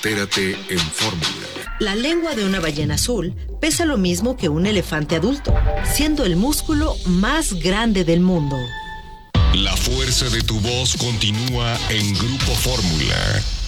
Entérate en Fórmula. La lengua de una ballena azul pesa lo mismo que un elefante adulto, siendo el músculo más grande del mundo. La fuerza de tu voz continúa en Grupo Fórmula.